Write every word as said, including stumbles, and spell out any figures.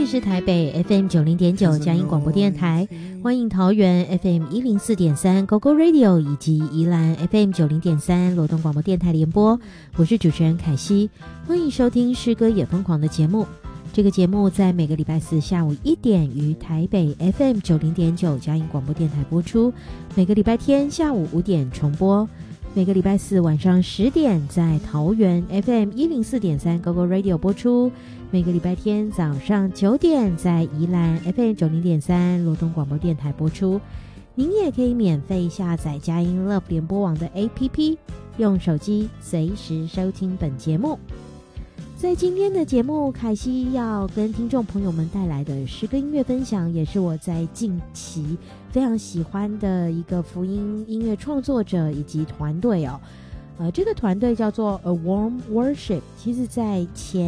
里是台北 F M 九零点九佳音广播电台，欢迎桃园 F M 一零四点三 Go Go Radio 以及宜兰 F M 九零点三罗东广播电台联播。我是主持人凯西，欢迎收听诗歌也疯狂的节目。这个节目在每个礼拜四下午一点于台北 F M 九零点九佳音广播电台播出，每个礼拜天下午五点重播，每个礼拜四晚上十点在桃园 F M 一零四点三 Go Go Radio 播出，每个礼拜天早上九点在宜兰 F M 九零点三罗东广播电台播出。您也可以免费下载佳音 Love 联播网的 A P P， 用手机随时收听本节目。在今天的节目，凯西要跟听众朋友们带来的诗歌音乐分享，也是我在近期非常喜欢的一个福音音乐创作者以及团队哦。呃，这个团队叫做 A Warm Worship， 其实在前